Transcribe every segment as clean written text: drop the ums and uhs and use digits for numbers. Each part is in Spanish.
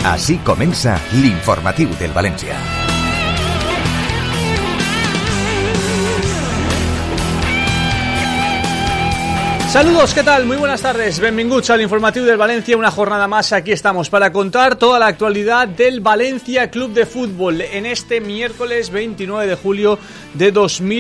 Així comença l'informatiu del València. Saludos, ¿qué tal? Muy buenas tardes, benvinguts al informatiu del Valencia, una jornada más, aquí estamos para contar toda la actualidad del Valencia Club de Fútbol en este miércoles 29 de julio de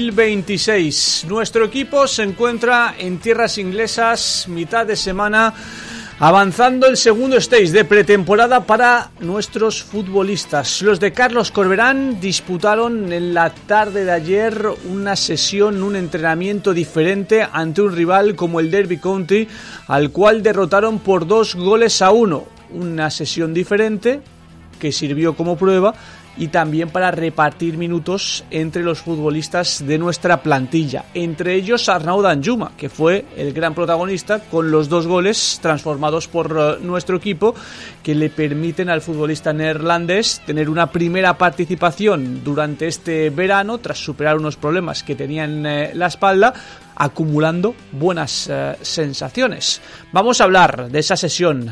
2026. Nuestro equipo se encuentra en tierras inglesas, mitad de semana, avanzando el segundo stage de pretemporada para nuestros futbolistas. Los de Carlos Corberán disputaron en la tarde de ayer una sesión, un entrenamiento diferente ante un rival como el Derby County, al cual derrotaron por 2-1. Una sesión diferente que sirvió como prueba y también para repartir minutos entre los futbolistas de nuestra plantilla, entre ellos Arnaud Danjuma, que fue el gran protagonista con los 2 goles transformados por nuestro equipo, que le permiten al futbolista neerlandés tener una primera participación durante este verano tras superar unos problemas que tenía en la espalda, acumulando buenas sensaciones. Vamos a hablar de esa sesión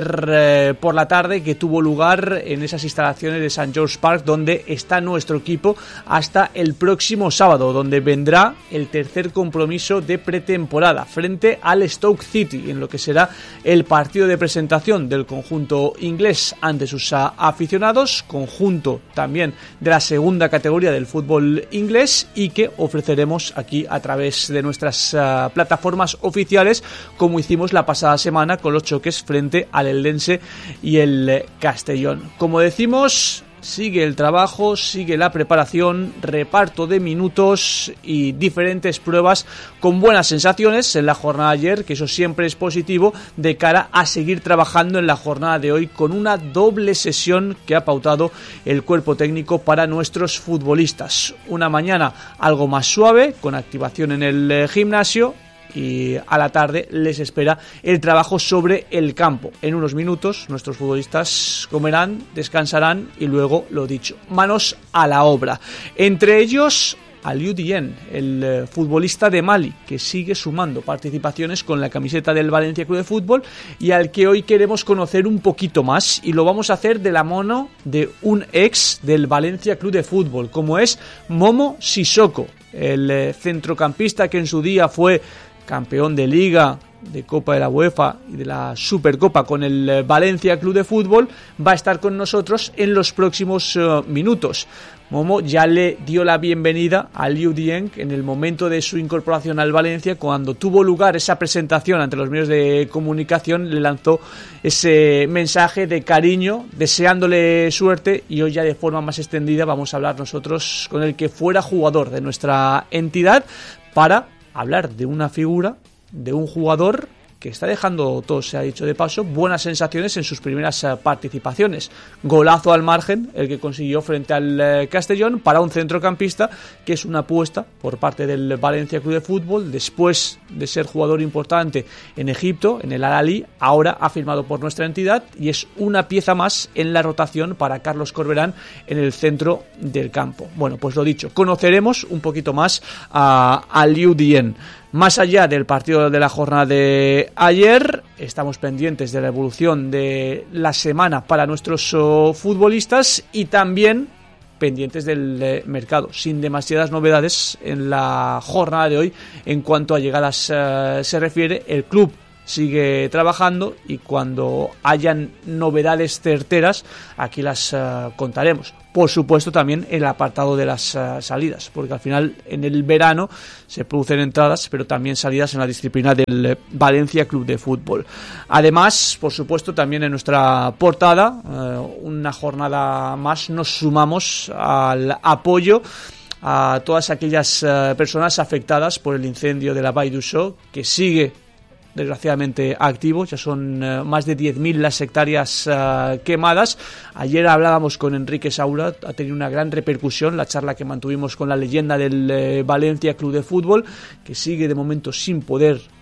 ayer por la tarde que tuvo lugar en esas instalaciones de St. George Park, donde está nuestro equipo hasta el próximo sábado, donde vendrá el tercer compromiso de pretemporada frente al Stoke City, en lo que será el partido de presentación del conjunto inglés ante sus aficionados, conjunto también de la segunda categoría del fútbol inglés, y que ofreceremos aquí a través de nuestras plataformas oficiales, como hicimos la pasada semana con los choques frente al Eldense y el Castellón. Como decimos, sigue el trabajo, sigue la preparación, reparto de minutos y diferentes pruebas con buenas sensaciones en la jornada de ayer, que eso siempre es positivo de cara a seguir trabajando en la jornada de hoy con una doble sesión que ha pautado el cuerpo técnico para nuestros futbolistas. Una mañana algo más suave, con activación en el gimnasio, y a la tarde les espera el trabajo sobre el campo. En unos minutos nuestros futbolistas comerán, descansarán y luego, lo dicho, manos a la obra. Entre ellos Aliou Dieng, el futbolista de Mali, que sigue sumando participaciones con la camiseta del Valencia Club de Fútbol y al que hoy queremos conocer un poquito más, y lo vamos a hacer de la mano de un ex del Valencia Club de Fútbol, como es Momo Sissoko, el centrocampista que en su día fue campeón de Liga, de Copa de la UEFA y de la Supercopa con el Valencia Club de Fútbol. Va a estar con nosotros en los próximos minutos. Momo ya le dio la bienvenida a Aliou Dieng en el momento de su incorporación al Valencia. Cuando tuvo lugar esa presentación ante los medios de comunicación, le lanzó ese mensaje de cariño, deseándole suerte, y hoy ya de forma más extendida vamos a hablar nosotros con el que fuera jugador de nuestra entidad para hablar de una figura, de un jugador que está dejando, todo se ha dicho de paso, buenas sensaciones en sus primeras participaciones. Golazo al margen, el que consiguió frente al Castellón, para un centrocampista que es una apuesta por parte del Valencia Club de Fútbol. Después de ser jugador importante en Egipto, en el Al-Ahly, ahora ha firmado por nuestra entidad y es una pieza más en la rotación para Carlos Corberán en el centro del campo. Bueno, pues lo dicho, conoceremos un poquito más a Aliou Dieng. Más allá del partido de la jornada de ayer, estamos pendientes de la evolución de la semana para nuestros futbolistas y también pendientes del mercado, sin demasiadas novedades en la jornada de hoy en cuanto a llegadas se refiere. El club sigue trabajando y cuando hayan novedades certeras aquí las contaremos. Por supuesto también el apartado de las salidas, porque al final en el verano se producen entradas, pero también salidas en la disciplina del Valencia Club de Fútbol. Además, por supuesto, también en nuestra portada, una jornada más, nos sumamos al apoyo a todas aquellas personas afectadas por el incendio de la Vall d'Uixó, que sigue desgraciadamente activo. Ya son más de 10.000 las hectáreas quemadas. Ayer hablábamos con Enrique Saura, ha tenido una gran repercusión la charla que mantuvimos con la leyenda del Valencia Club de Fútbol, que sigue de momento sin poder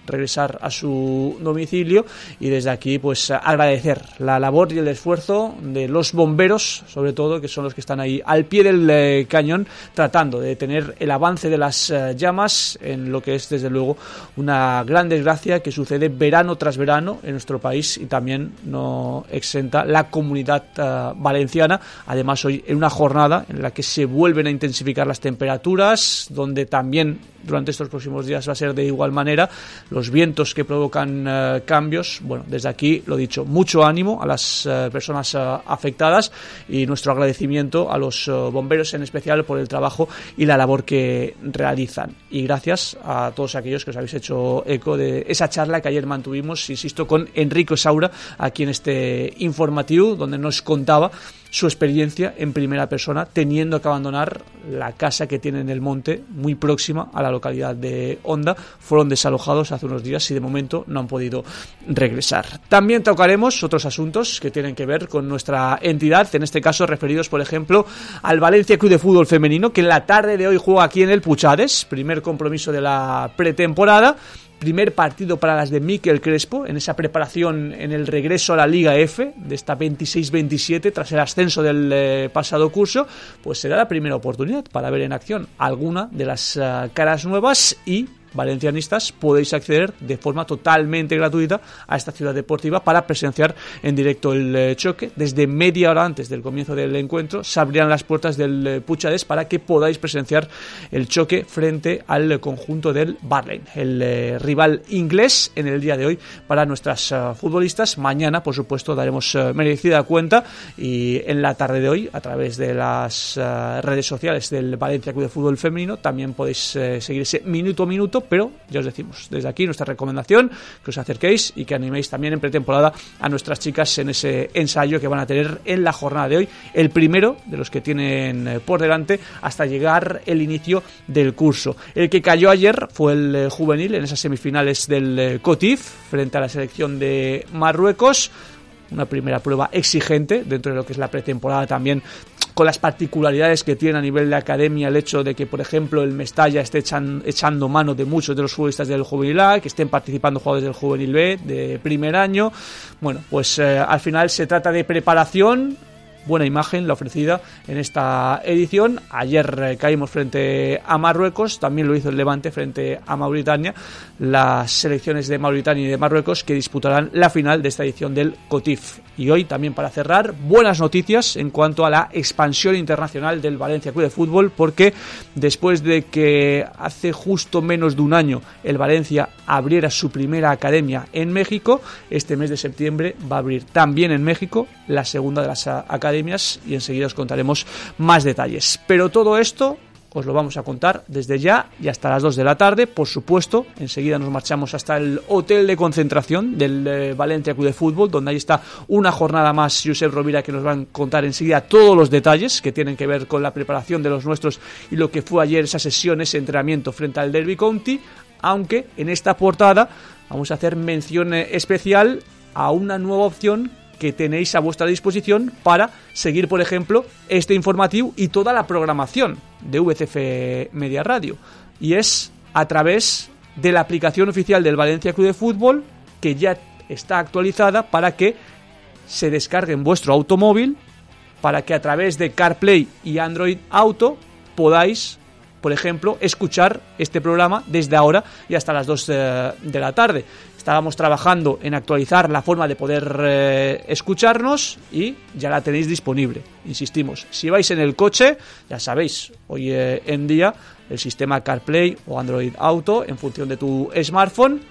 regresar a su domicilio, y desde aquí pues agradecer la labor y el esfuerzo de los bomberos, sobre todo, que son los que están ahí al pie del cañón tratando de detener el avance de las llamas en lo que es desde luego una gran desgracia que sucede verano tras verano en nuestro país, y también no exenta la comunidad valenciana, además hoy en una jornada en la que se vuelven a intensificar las temperaturas, donde también durante estos próximos días va a ser de igual manera, los vientos que provocan cambios. Bueno, desde aquí, lo dicho, mucho ánimo a las personas afectadas, y nuestro agradecimiento a los bomberos en especial por el trabajo y la labor que realizan, y gracias a todos aquellos que os habéis hecho eco de esa charla que ayer mantuvimos, insisto, con Enrico Saura aquí en este informativo, donde nos contaba su experiencia en primera persona, teniendo que abandonar la casa que tiene en el monte, muy próxima a la localidad de Onda. Fueron desalojados hace unos días y de momento no han podido regresar. También tocaremos otros asuntos que tienen que ver con nuestra entidad, en este caso referidos, por ejemplo, al Valencia Club de Fútbol Femenino, que en la tarde de hoy juega aquí en el Puchades, primer compromiso de la pretemporada. Primer partido para las de Miquel Crespo en esa preparación en el regreso a la Liga F de esta 26-27 tras el ascenso del pasado curso. Pues será la primera oportunidad para ver en acción alguna de las caras nuevas, y valencianistas podéis acceder de forma totalmente gratuita a esta ciudad deportiva para presenciar en directo el choque. Desde media hora antes del comienzo del encuentro se abrirán las puertas del Puchades para que podáis presenciar el choque frente al conjunto del Barley, el rival inglés en el día de hoy para nuestras futbolistas. Mañana, por supuesto, daremos merecida cuenta, y en la tarde de hoy, a través de las redes sociales del Valencia Club de Fútbol Femenino, también podéis seguir ese minuto a minuto. Pero ya os decimos, desde aquí nuestra recomendación, que os acerquéis y que animéis también en pretemporada a nuestras chicas en ese ensayo que van a tener en la jornada de hoy, el primero de los que tienen por delante hasta llegar el inicio del curso. El que cayó ayer fue el juvenil en esas semifinales del COTIF frente a la selección de Marruecos. Una primera prueba exigente dentro de lo que es la pretemporada, también con las particularidades que tiene a nivel de academia el hecho de que, por ejemplo, el Mestalla esté echando mano de muchos de los futbolistas del Juvenil A, que estén participando jugadores del Juvenil B de primer año. Bueno, pues al final se trata de preparación. Buena imagen la ofrecida en esta edición. Ayer caímos frente a Marruecos, también lo hizo el Levante frente a Mauritania, las selecciones de Mauritania y de Marruecos que disputarán la final de esta edición del COTIF. Y hoy también, para cerrar, buenas noticias en cuanto a la expansión internacional del Valencia Club de Fútbol, porque después de que hace justo menos de un año el Valencia abriera su primera academia en México, este mes de septiembre va a abrir también en México la segunda de las academias, y enseguida os contaremos más detalles. Pero todo esto os lo vamos a contar desde ya y hasta las 2 de la tarde. Por supuesto, enseguida nos marchamos hasta el hotel de concentración del Valencia Club de Fútbol, donde ahí está una jornada más Josep Rovira, que nos va a contar enseguida todos los detalles que tienen que ver con la preparación de los nuestros y lo que fue ayer esa sesión, ese entrenamiento frente al Derby County. Aunque en esta portada vamos a hacer mención especial a una nueva opción que tenéis a vuestra disposición para seguir, por ejemplo, este informativo y toda la programación de VCF Media Radio, y es a través de la aplicación oficial del Valencia Club de Fútbol, que ya está actualizada para que se descargue en vuestro automóvil, para que a través de CarPlay y Android Auto podáis, por ejemplo, escuchar este programa desde ahora y hasta las 2 de la tarde. Estábamos trabajando en actualizar la forma de poder escucharnos y ya la tenéis disponible. Insistimos, si vais en el coche, ya sabéis, hoy en día el sistema CarPlay o Android Auto, en función de tu smartphone,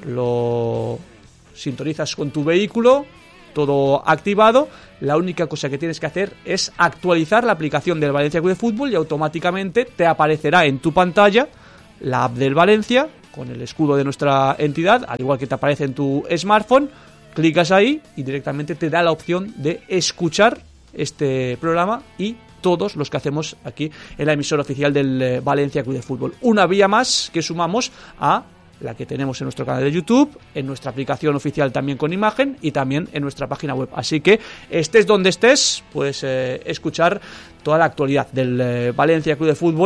lo sintonizas con tu vehículo, todo activado. La única cosa que tienes que hacer es actualizar la aplicación del Valencia Club de Fútbol y automáticamente te aparecerá en tu pantalla la app del Valencia con el escudo de nuestra entidad, al igual que te aparece en tu smartphone. Clicas ahí y directamente te da la opción de escuchar este programa y todos los que hacemos aquí en la emisora oficial del Valencia Club de Fútbol. Una vía más que sumamos a la que tenemos en nuestro canal de YouTube, en nuestra aplicación oficial también con imagen y también en nuestra página web. Así que estés donde estés, puedes escuchar toda la actualidad del Valencia Club de Fútbol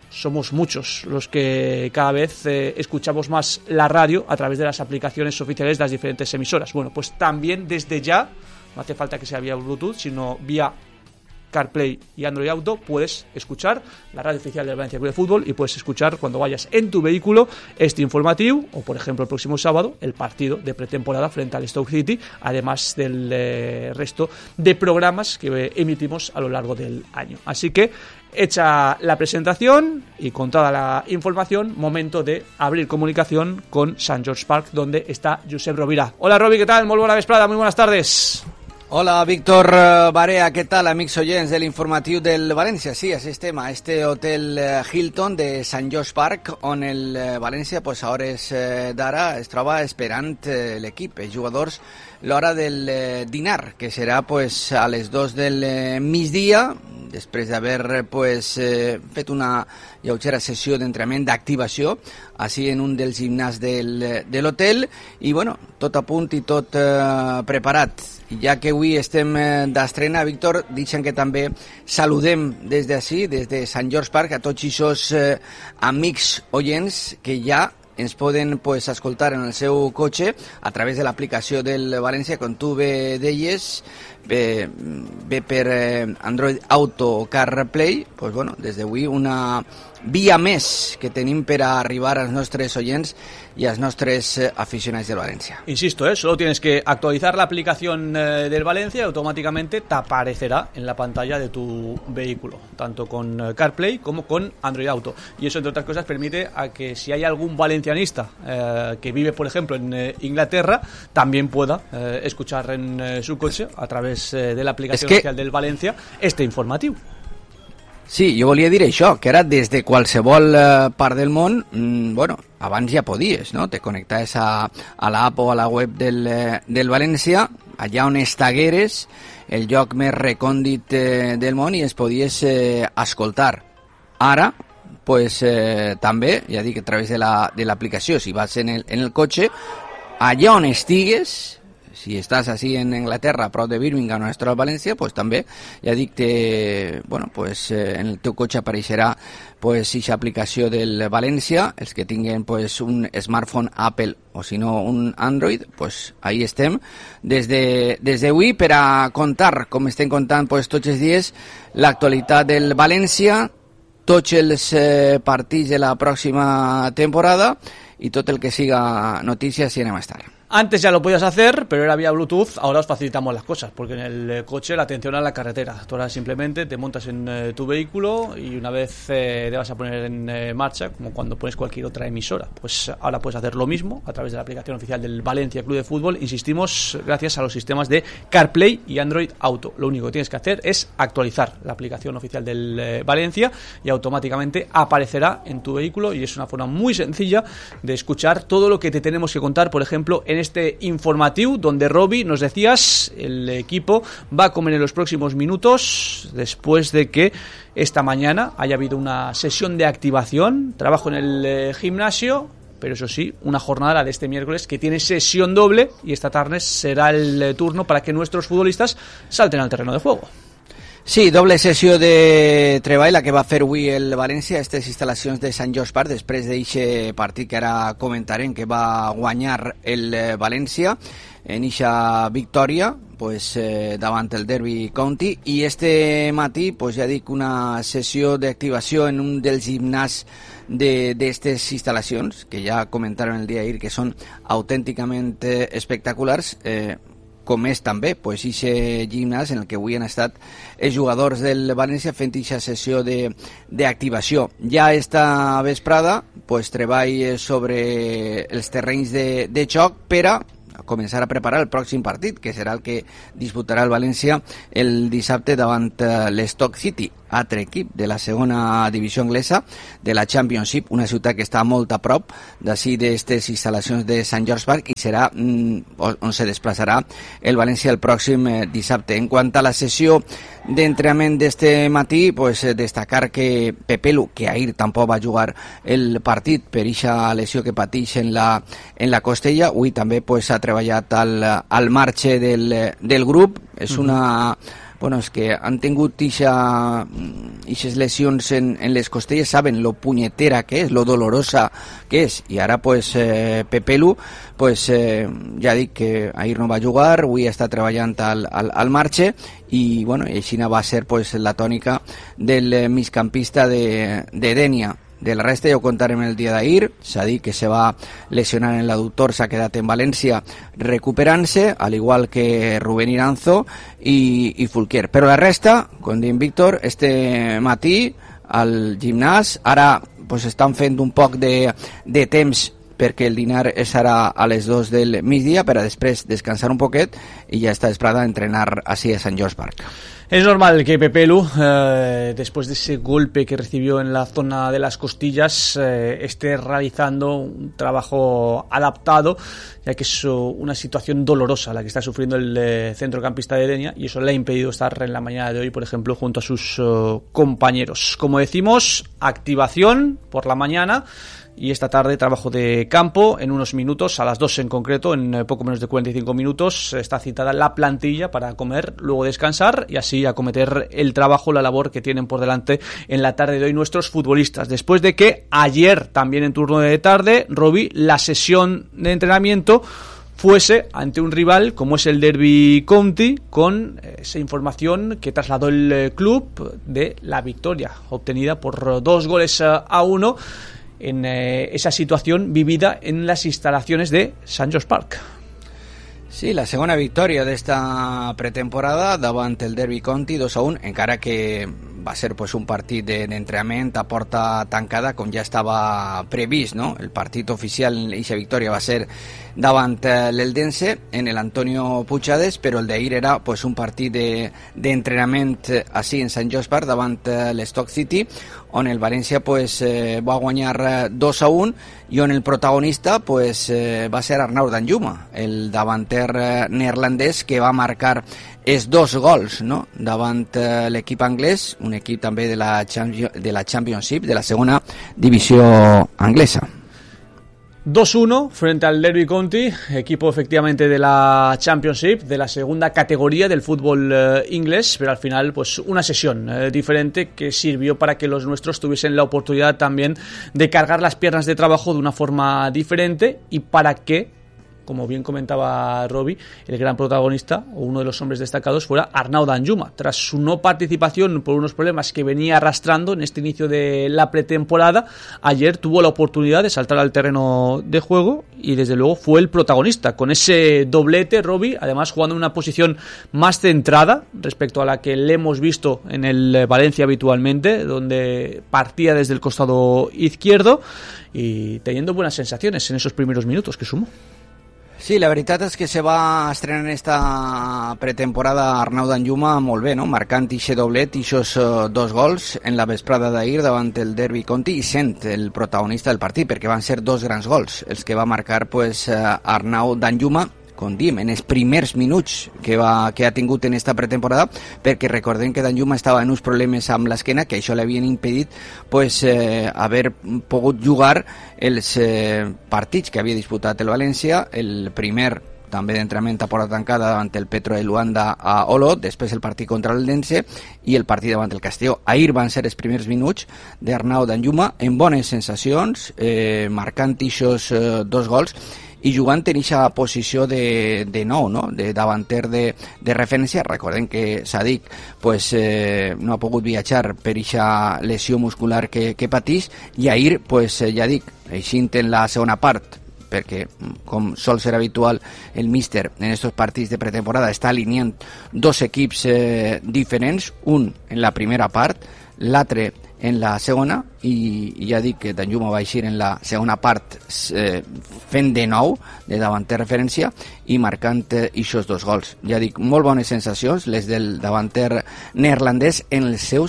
somos muchos los que cada vez escuchamos más la radio a través de las aplicaciones oficiales de las diferentes emisoras. Bueno, pues también desde ya, no hace falta que sea vía Bluetooth, sino vía CarPlay y Android Auto, puedes escuchar la radio oficial del Valencia Club de Fútbol y puedes escuchar cuando vayas en tu vehículo este informativo o, por ejemplo, el próximo sábado, el partido de pretemporada frente al Stoke City, además del resto de programas que emitimos a lo largo del año. Así que, hecha la presentación y con toda la información, momento de abrir comunicación con Sant George Park, donde está Josep Rovira. Hola, Robi, ¿qué tal? Muy buena vesprada, muy buenas tardes. Hola, Víctor Barea, què tal, amics oients de l'informatiu del València? Sí, així estem a este hotel Hilton de Sant George Park, on el València, pues, a hores d'ara es troba esperant l'equip, els jugadors, l'hora del dinar, que serà pues, a les 2 del migdia, després d'haver pues, fet una lleugera sessió d'entrenament d'activació així en un dels gimnàs de l'hotel i bueno, tot a punt i tot preparat. Ja que avui estem d'estrena, Víctor, deixen que també saludem des d'ací, des de Sant George Park, a tots aquests amics oients que ja ens poden pues, escoltar en el seu cotxe a través de l'aplicació del València, com tu bé deies, bé per Android Auto o CarPlay, pues, bueno, des d'avui una via més que tenim per a arribar als nostres oients y a los nuestros aficionados del Valencia. Insisto, solo tienes que actualizar la aplicación del Valencia y automáticamente te aparecerá en la pantalla de tu vehículo, tanto con CarPlay como con Android Auto. Y eso, entre otras cosas, permite a que si hay algún valencianista que vive, por ejemplo, en Inglaterra, también pueda escuchar en su coche a través de la aplicación oficial del Valencia este informatiu. Sí, jo volia dir això, que ara des de qualsevol part del món, bueno, abans ja podies, no? Te connectaves a l'app o a la web del València, allà on estigueres, el lloc més recòndit del món, i es podies escoltar. Ara, pues, també, ja dic, a través de l'aplicació, si vas en el cotxe, allà on estigues, si estàs així en Anglaterra, a prop de Birmingham, on es troba València, pues també, ja dic, bueno, pues, en el teu cotxe apareixerà pues, aquesta aplicació del València. Els que tinguin pues, un smartphone Apple o si no un Android, pues ahí estem des d'avui per a contar, com estem contant pues, tots els dies, l'actualitat del València, tots els partits de la pròxima temporada i tot el que siga notícies i anem a estar. Antes ya lo podías hacer, pero era vía Bluetooth. Ahora os facilitamos las cosas, porque en el coche la atención a la carretera. Tú ahora simplemente te montas en tu vehículo y una vez te vas a poner en marcha, como cuando pones cualquier otra emisora, pues ahora puedes hacer lo mismo a través de la aplicación oficial del Valencia Club de Fútbol. Insistimos, gracias a los sistemas de CarPlay y Android Auto. Lo único que tienes que hacer es actualizar la aplicación oficial del Valencia y automáticamente aparecerá en tu vehículo, y es una forma muy sencilla de escuchar todo lo que te tenemos que contar, por ejemplo, en este informatiu, donde Robi, nos decías, el equipo va a comer en los próximos minutos después de que esta mañana haya habido una sesión de activación, trabajo en el gimnasio, pero eso sí, una jornada de este miércoles que tiene sesión doble, y esta tarde será el turno para que nuestros futbolistas salten al terreno de juego. Sí, doble sessió de treball la que va fer avui el València a aquestes instal·lacions de Sant George Park, després d'aquest partit que ara comentarem, que va guanyar el València en eixa victòria pues, davant el Derby County, i este matí pues, ja dic, una sessió d'activació en un dels gimnàs d'aquestes instal·lacions que ja comentaron el dia d'ahir, que són autènticament espectaculars, com és també pues, aquest gimnàs en el que avui han estat els jugadors del València fent aquesta sessió d'activació. Ja esta vesprada pues, treball sobre els terrenys de xoc per a començar a preparar el pròxim partit, que serà el que disputarà el València el dissabte davant l'Stoke City, altre equip de la segona divisió anglesa de la Championship, una ciutat que està molt a prop d'ací d'aquestes instal·lacions de Sant George Park, i serà on se desplaçarà el València el pròxim dissabte. En quant a la sessió d'entrenament d'este matí, pues, destacar que Pepelu, que ahir tampoc va jugar el partit per aquesta lesió que pateix en la costella, avui també pues, ha treballat al marge del grup. És una bueno, és que han tingut ixes lesions en les costelles, saben lo punyetera que és, lo dolorosa que és, i ara pues Pepelu pues ja dic que ahir no va jugar, avui està treballant al marge, i bueno, així va ser pues la tònica del migcampista de Denia. De la resta ja ho contarem el dia d'ahir. S'ha dit que se va lesionar en l'adductor, s'ha quedat en València recuperant-se, al igual que Rubén Iranzo i Fulquier. Però la resta, com diu Víctor, este matí al gimnàs, ara pues, estan fent un poc de temps perquè el dinar serà a les 2 del migdia per a després descansar un poquet i ja està esperada a entrenar así a Sant George Park. Es normal que Pepelu, después de ese golpe que recibió en la zona de las costillas, esté realizando un trabajo adaptado, ya que es una situación dolorosa la que está sufriendo el centrocampista de Denia, y eso le ha impedido estar en la mañana de hoy, por ejemplo, junto a sus compañeros. Como decimos, activación por la mañana, y esta tarde trabajo de campo. En unos minutos, a las 2 en concreto, en poco menos de 45 minutos, está citada la plantilla para comer, luego descansar y así acometer el trabajo, la labor que tienen por delante en la tarde de hoy nuestros futbolistas. Después de que ayer, también en turno de tarde, Robi, la sesión de entrenamiento fuese ante un rival como es el Derby County, con esa información que trasladó el club de la victoria obtenida por 2-1 en esa situación vivida en las instalaciones de St. George Park. Sí, la segona victòria d'esta pretemporada davant el Derby County 2-1, encara que va ser pues, un partit d'entrenament a porta tancada, com ja estava previst, no? El partit oficial en aquesta victòria va ser davant l'Eldense en el Antonio Puigades, però el d'ahir era pues, un partit d'entrenament així en Sant George Park davant l'Stoke City, on el València pues, va guanyar 2-1 i on el protagonista pues, va ser Arnaud Danjuma, el davanter neerlandès que va marcar els 2 gols, no? Davant l'equip anglès, un equip també de la Championship, de la segona divisió anglesa. 2-1 frente al Derby County, equipo efectivamente de la Championship, de la segunda categoría del fútbol inglés, pero al final pues una sesión diferente que sirvió para que los nuestros tuviesen la oportunidad también de cargar las piernas de trabajo de una forma diferente y para que, como bien comentaba Robi, el gran protagonista o uno de los hombres destacados fuera Arnaud Danjuma. Tras su no participación por unos problemas que venía arrastrando en este inicio de la pretemporada, ayer tuvo la oportunidad de saltar al terreno de juego y desde luego fue el protagonista con ese doblete, Robi, además jugando en una posición más centrada respecto a la que le hemos visto en el Valencia habitualmente, donde partía desde el costado izquierdo y teniendo buenas sensaciones en esos primeros minutos que sumó. Sí, la veritat és que se va estrenar en esta pretemporada Arnaud Danjuma molt bé, no? Marcant ixe doblet i ixos 2 gols en la vesprada d'ahir davant el Derby County i sent el protagonista del partit, perquè van ser 2 grans gols els que va marcar pues, Arnaud Danjuma, com diem, en els primers minuts que ha tingut en esta pretemporada, perquè recordem que Danjuma estava en uns problemes amb l'esquena que això l'havien impedit pues, haver pogut jugar els partits que havia disputat el València, el primer també d'entrenament a porta tancada davant el Petro de Luanda a Olot, després el partit contra l'Eldense i el partit davant el Castelló. Ahir van ser els primers minuts d'Arnaud Danjuma en bones sensacions, marcant ixos 2 gols i jugant en aquesta posició de nou, no? De davanter de referència. Recordem que Sadik pues, no ha pogut viatjar per aquesta lesió muscular que patís i ahir, pues, ja dic, eixint en la segona part, perquè com sol ser habitual el míster en aquests partits de pretemporada està alineant 2 equips diferents, un en la primera part, l'altre en la segona, i ja dic que Danjuma va eixir en la segona part fent de nou de davanter referència i marcant ixos 2 gols. Ja dic, molt bones sensacions les del davanter neerlandès en els seus